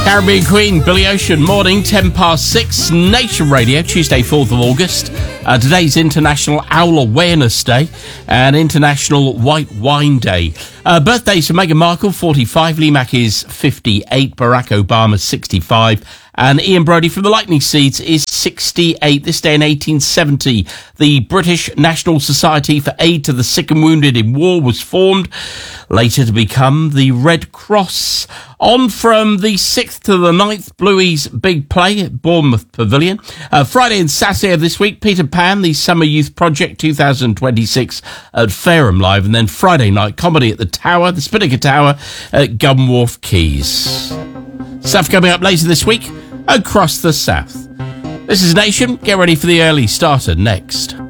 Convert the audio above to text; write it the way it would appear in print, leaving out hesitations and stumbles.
Caribbean Queen, Billy Ocean, morning, 6:10, Nation Radio, Tuesday, 4th of August. Today's International Owl Awareness Day and International White Wine Day. Birthdays for Meghan Markle, 45, Lee Mack is 58, Barack Obama, 65, and Ian Brodie from the Lightning Seeds is 68. This day in 1870, the British National Society for Aid to the Sick and Wounded in War was formed, later to become the Red Cross. On from the 6th to the 9th, Bluey's big play at Bournemouth Pavilion. Friday and Saturday of this week, Peter Pan, the Summer Youth Project 2026 at Fareham Live. And then Friday night, comedy at the Tower, the Spinnaker Tower at Gunwharf Quays. Stuff coming up later this week across the south. This is Nation. Get ready for the early starter next.